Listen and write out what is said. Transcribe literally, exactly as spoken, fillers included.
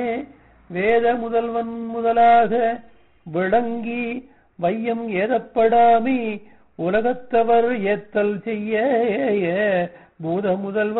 வேத முதல்வன் முதலாக விளங்கி வையம் ஏதப்படாமி உலகத்தவர் ஏத்தல் செய்ய பூத முதல்வன்